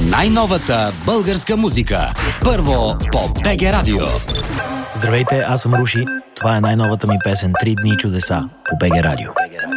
Най-новата българска музика. Първо по БГ Радио. Здравейте, аз съм Руши. Това е най-новата ми песен "Три дни чудеса" по БГ Радио.